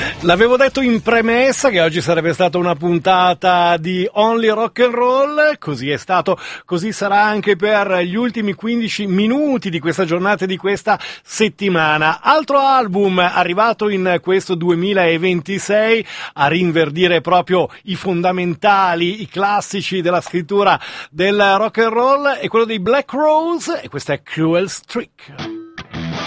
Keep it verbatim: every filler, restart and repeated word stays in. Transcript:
L'avevo detto in premessa che oggi sarebbe stata una puntata di Only Rock and Roll, così è stato, così sarà anche per gli ultimi quindici minuti di questa giornata e di questa settimana. Altro album arrivato in questo duemilaventisei a rinverdire proprio i fondamentali, i classici della scrittura del rock and roll, è quello dei Black Rose e questa è Cruel Streak.